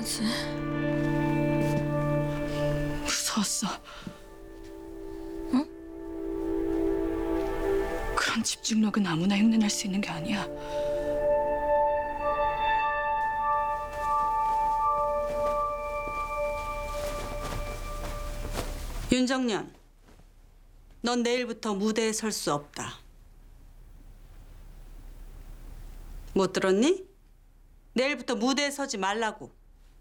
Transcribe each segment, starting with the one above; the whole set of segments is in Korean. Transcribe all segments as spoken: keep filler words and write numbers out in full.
거지? 무서웠어. 응? 그런 집중력은 아무나 흉내낼 수 있는 게 아니야. 윤정년, 넌 내일부터 무대에 설 수 없다. 못 들었니? 내일부터 무대에 서지 말라고.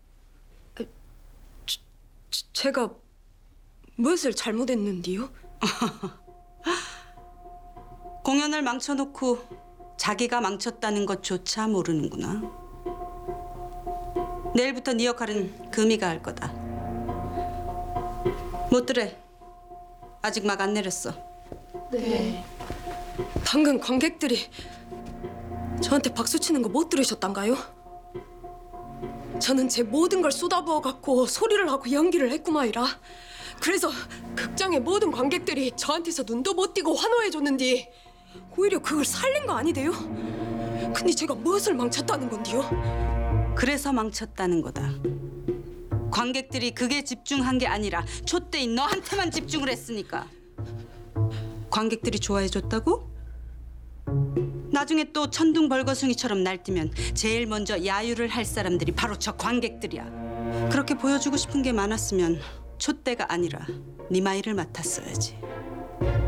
제가 무엇을 잘못했는데요? 공연을 망쳐놓고 자기가 망쳤다는 것조차 모르는구나. 내일부터 네 역할은 금이가 할 거다. 못 들래. 아직 막 안 내렸어. 네. 방금 관객들이 저한테 박수 치는 거 못 들으셨단가요? 저는 제 모든 걸 쏟아부어 갖고 소리를 하고 연기를 했구마이라. 그래서 극장의 모든 관객들이 저한테서 눈도 못 띄고 환호해 줬는데 오히려 그걸 살린 거 아니대요? 근데 제가 무엇을 망쳤다는 건데요? 그래서 망쳤다는 거다. 관객들이 그게 집중한 게 아니라 촛대인 너한테만 집중을 했으니까. 관객들이 좋아해줬다고? 나중에 또 천둥 벌거숭이처럼 날뛰면 제일 먼저 야유를 할 사람들이 바로 저 관객들이야. 그렇게 보여주고 싶은 게 많았으면 촛대가 아니라 니마이를 맡았어야지.